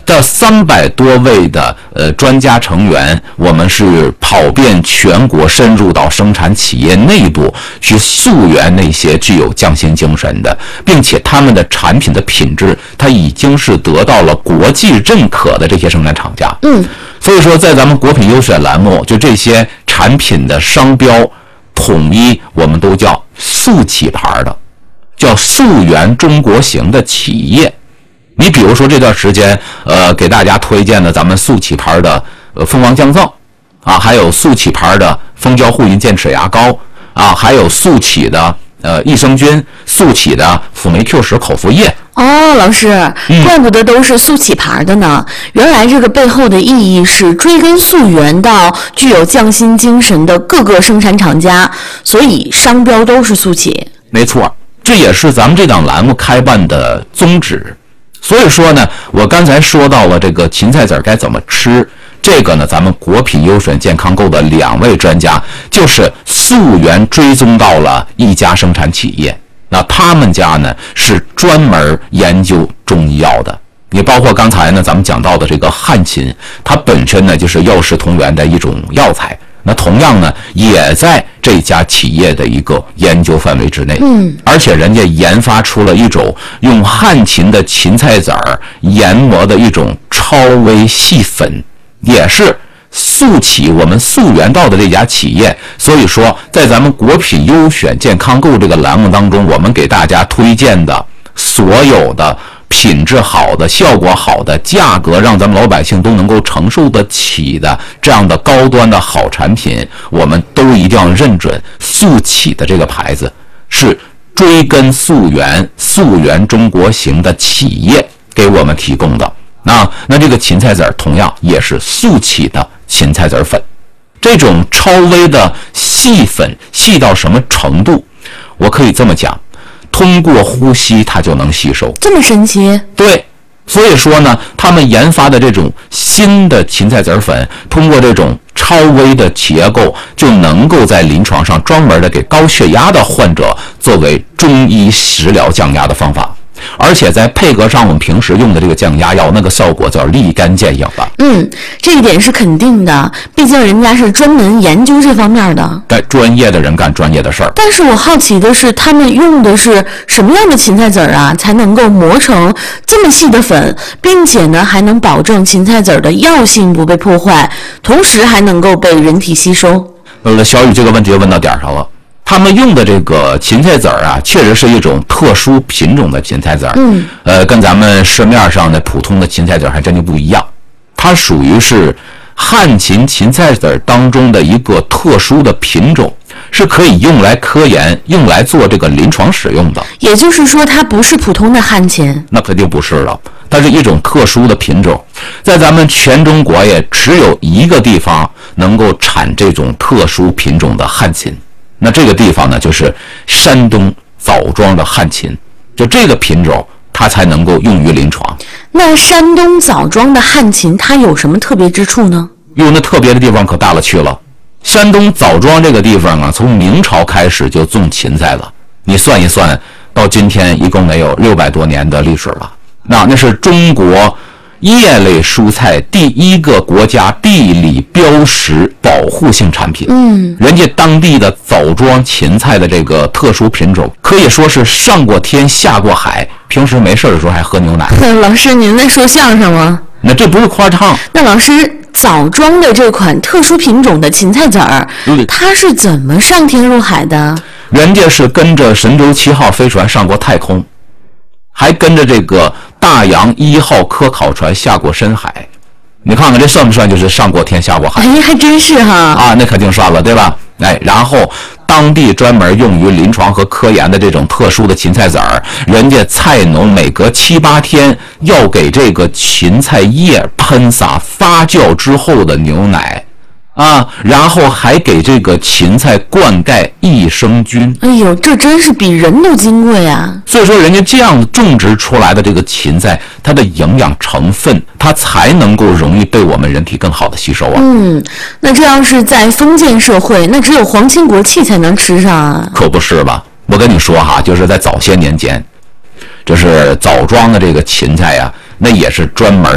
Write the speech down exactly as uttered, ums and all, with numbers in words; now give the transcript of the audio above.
这三百多位的呃专家成员，我们是跑遍全国，深入到生产企业内部去溯源那些具有匠心精神的，并且他们的产品的品质，它已经是得到了国际认可的这些生产厂家。 嗯， 所以说在咱们国品优选栏目，就这些产品的商标统一我们都叫速企牌的，叫溯源中国型的企业。你比如说这段时间，呃，给大家推荐的咱们速企牌的呃蜂王降噪啊，还有速企牌的蜂胶护龈健齿牙膏啊，还有速企的呃益生菌，速企的辅酶 Q 十口服液。 哦，老师，怪不得都是速企牌的呢、嗯、原来这个背后的意义是追根溯源到具有匠心精神的各个生产厂家，所以商标都是速企。 没错，这也是咱们这档栏目开办的宗旨。所以说呢，我刚才说到了这个芹菜籽该怎么吃，这个呢，咱们国品优选健康购的两位专家就是溯源追踪到了一家生产企业，那他们家呢是专门研究中医药的。你包括刚才呢咱们讲到的这个汉芹，它本身呢就是药食同源的一种药材，那同样呢也在这家企业的一个研究范围之内。 嗯， 而且人家研发出了一种用汉芹的芹菜籽儿研磨的一种超微细粉，也是速企我们溯源到的这家企业。所以说在咱们国品优选健康购这个栏目当中，我们给大家推荐的所有的品质好的、效果好的、价格让咱们老百姓都能够承受得起的这样的高端的好产品，我们都一定要认准速企的这个牌子是追根溯源、溯源中国型的企业给我们提供的。那那这个芹菜籽同样也是速企的芹菜籽粉，这种超微的细粉，细到什么程度？我可以这么讲，通过呼吸它就能吸收。 这么神奇？ 对，所以说呢，他们研发的这种新的芹菜籽粉，通过这种超微的结构，就能够在临床上专门的给高血压的患者作为中医食疗降压的方法。而且在配合上我们平时用的这个降压药，那个效果叫立竿见影吧。 嗯，这一点是肯定的，毕竟人家是专门研究这方面的， 该专业的人干专业的事儿。 但是我好奇的是，他们用的是什么样的芹菜籽啊，才能够磨成这么细的粉，并且呢还能保证芹菜籽的药性不被破坏，同时还能够被人体吸收？ 呃，小雨这个问题问到点上了。他们用的这个芹菜籽啊，确实是一种特殊品种的芹菜籽， 嗯， 呃，跟咱们市面上的普通的芹菜籽还真就不一样。它属于是汉芹芹菜籽当中的一个特殊的品种，是可以用来科研、用来做这个临床使用的。 也就是说，它不是普通的汉芹？那肯定不是了，它是一种特殊的品种，在咱们全中国也只有一个地方能够产这种特殊品种的汉芹。那这个地方呢，就是山东枣庄的汉芹，就这个品种它才能够用于临床。 那山东枣庄的汉芹它有什么特别之处呢？ 用的特别的地方可大了去了。山东枣庄这个地方啊，从明朝开始就种芹菜了，你算一算，到今天一共得有六百多年的历史了。那那是中国叶类蔬菜第一个国家地理标识保护性产品。 嗯， 人家当地的枣庄芹菜的这个特殊品种，可以说是上过天下过海，平时没事的时候还喝牛奶。 老师，您在说相声吗？ 那这不是夸张。 那老师，枣庄的这款特殊品种的芹菜籽儿， 嗯， 它是怎么上天入海的？ 人家是跟着神舟七号飞船上过太空，还跟着这个大洋一号科考船下过深海。你看看这算不算就是上过天下过海？ 哎，还真是哈。 啊，那肯定算了，对吧？哎，然后当地专门用于临床和科研的这种特殊的芹菜籽儿，人家菜农每隔七八天要给这个芹菜叶喷洒发酵之后的牛奶啊，然后还给这个芹菜灌溉益生菌。 哎呦，这真是比人都金贵啊！ 所以说，人家这样种植出来的这个芹菜，它的营养成分，它才能够容易被我们人体更好的吸收啊。 嗯，那这要是在封建社会，那只有皇亲国戚才能吃上啊。 可不是吧？我跟你说哈，就是在早些年间，就是枣庄的这个芹菜呀、啊，那也是专门